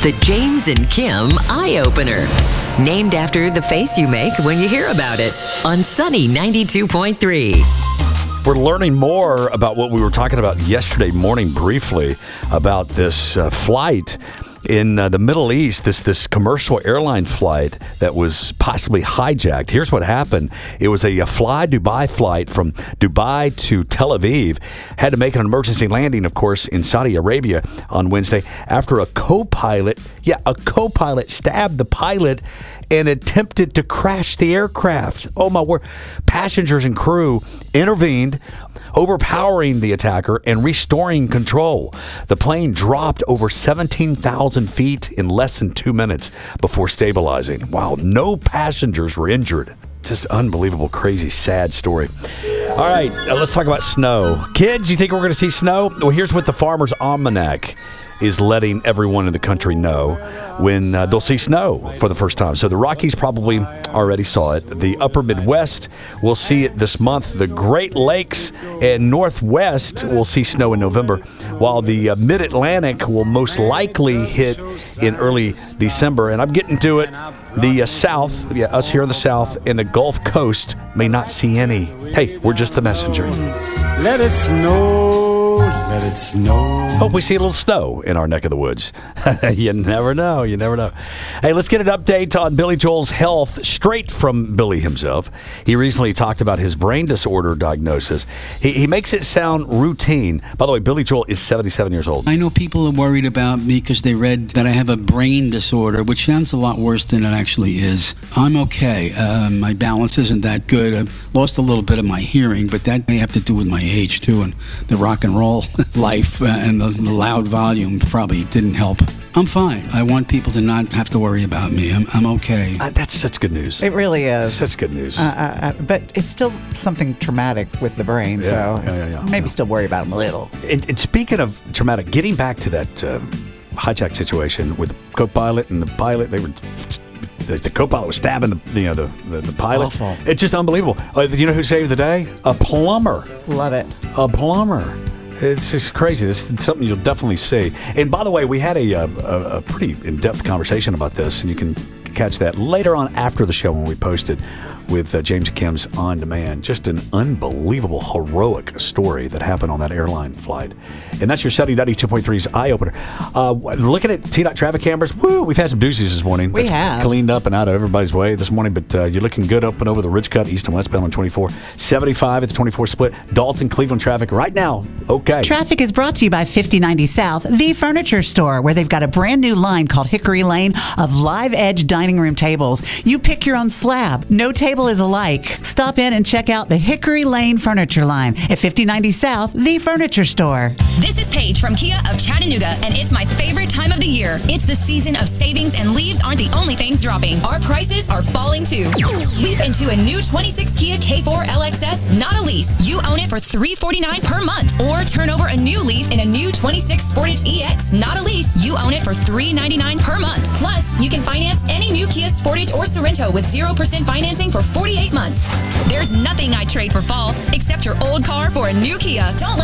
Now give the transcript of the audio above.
The James and Kim Eye Opener. Named after the face you make when you hear about it. On Sunny 92.3. We're learning more about what we were talking about yesterday morning briefly about this flight in the Middle East, this commercial airline flight that was possibly hijacked. Here's what happened. It was a Fly Dubai flight from Dubai to Tel Aviv. Had to make an emergency landing, of course, in Saudi Arabia on Wednesday after a co-pilot stabbed the pilot and attempted to crash the aircraft. Oh, my word. Passengers and crew intervened, overpowering the attacker and restoring control. The plane dropped over 17,000 feet in less than 2 minutes before stabilizing. Wow, no passengers were injured. Just unbelievable, crazy, sad story. All right, let's talk about snow. Kids, you think we're going to see snow? Well, here's what the Farmer's Almanac is letting everyone in the country know when they'll see snow for the first time. So the Rockies probably already saw it. The upper Midwest will see it this month. The Great Lakes and Northwest will see snow in November, while the Mid-Atlantic will most likely hit in early December. And I'm getting to it. The South, us here in the South, and the Gulf Coast may not see any. Hey, we're just the messenger. Let it snow, let it snow. Hope we see a little snow in our neck of the woods. You never know. You never know. Hey, let's get an update on Billy Joel's health straight from Billy himself. He recently talked about his brain disorder diagnosis. He makes it sound routine. By the way, Billy Joel is 77 years old. I know people are worried about me because they read that I have a brain disorder, which sounds a lot worse than it actually is. I'm okay. My balance isn't that good. I've lost a little bit of my hearing, but that may have to do with my age, too, and the rock and roll life and the loud volume probably didn't help. I'm fine. I want people to not have to worry about me. I'm okay. That's such good news. It really is. Such good news. But it's still something traumatic with the brain, maybe still worry about him a little. And speaking of traumatic, getting back to that hijack situation with the co-pilot and the pilot, the co-pilot was stabbing the pilot. Awful. It's just unbelievable. You know who saved the day? A plumber. Love it. A plumber. It's just crazy. This is something you'll definitely see. And by the way, we had a pretty in-depth conversation about this, and you can catch that later on after the show when we post it with James and Kim's On Demand. Just an unbelievable, heroic story that happened on that airline flight. And that's your Sunny 92.3's Eye Opener. Looking at TDOT traffic cameras, we've had some doozies this morning. We have. Cleaned up and out of everybody's way this morning, but you're looking good up and over the Ridge Cut, east and westbound on 24. 75 at the 24 split. Dalton, Cleveland traffic right now. Okay. Traffic is brought to you by 5090 South, the furniture store, where they've got a brand new line called Hickory Lane of live edge dining room tables. You pick your own slab. No table is alike. Stop in and check out the Hickory Lane furniture line at 5090 South, the furniture store. This is Paige from Kia of Chattanooga, and it's my favorite time of the year. It's the season of savings, and leaves aren't the only things dropping. Our prices are falling too. Sweep into a new 26 Kia K4 LXS, not a lease. You own it for $349 per month. Or turn over a new leaf in a new 26 Sportage EX, not a lease. You own it for $399 per month. Plus, you can finance any new Kia Sportage or Sorento with 0% financing for 48 months. There's nothing I'd trade for fall, except your old car for a new Kia. Don't let